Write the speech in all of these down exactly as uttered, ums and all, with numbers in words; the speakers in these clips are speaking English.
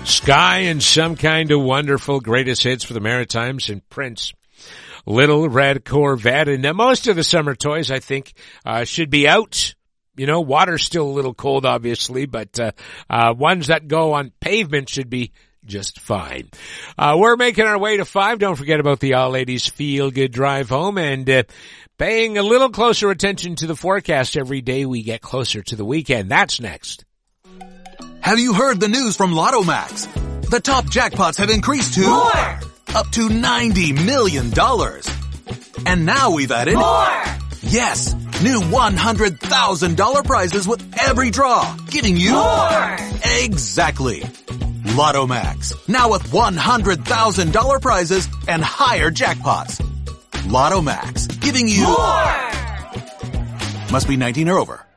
Sky and Some Kind of Wonderful, greatest hits for the Maritimes and Prince. Little Red Corvette, and uh, most of the summer toys, I think, uh, should be out. You know, water's still a little cold, obviously, but uh, uh ones that go on pavement should be just fine. Uh we're making our way to five. Don't forget about the All Ladies Feel Good Drive Home, and uh, paying a little closer attention to the forecast every day we get closer to the weekend. That's next. Have you heard the news from Lotto Max? The top jackpots have increased to more, up to ninety million dollars. And now we've added more. Yes, new one hundred thousand dollars prizes with every draw, giving you more. Exactly. Lotto Max, now with one hundred thousand dollars prizes and higher jackpots. Lotto Max, giving you more. Must be nineteen or over.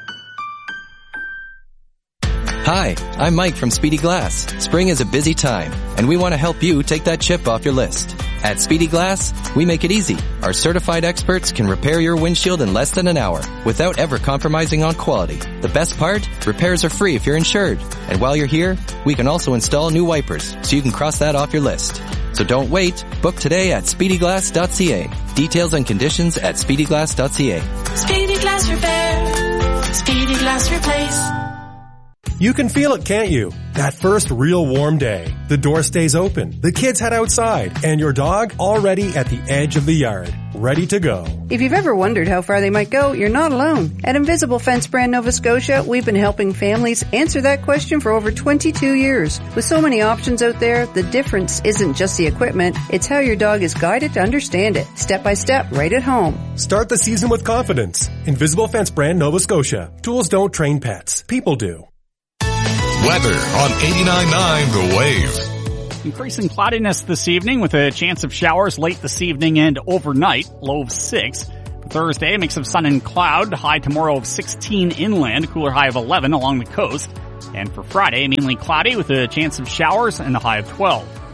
Hi, I'm Mike from Speedy Glass. Spring is a busy time, and we want to help you take that chip off your list. At Speedy Glass, we make it easy. Our certified experts can repair your windshield in less than an hour without ever compromising on quality. The best part? Repairs are free if you're insured. And while you're here, we can also install new wipers so you can cross that off your list. So don't wait. Book today at speedy glass dot c a. Details and conditions at speedy glass dot c a. Speedy Glass Repair. Speedy Glass Replace. You can feel it, can't you? That first real warm day. The door stays open, the kids head outside, and your dog already at the edge of the yard, ready to go. If you've ever wondered how far they might go, you're not alone. At Invisible Fence Brand Nova Scotia, we've been helping families answer that question for over twenty-two years. With so many options out there, the difference isn't just the equipment, it's how your dog is guided to understand it, step by step, right at home. Start the season with confidence. Invisible Fence Brand Nova Scotia. Tools don't train pets. People do. Weather on eighty-nine point nine The Wave. Increasing cloudiness this evening with a chance of showers late this evening and overnight, low of six. For Thursday, a mix of sun and cloud, high tomorrow of sixteen inland, cooler high of eleven along the coast. And for Friday, mainly cloudy with a chance of showers and a high of twelve.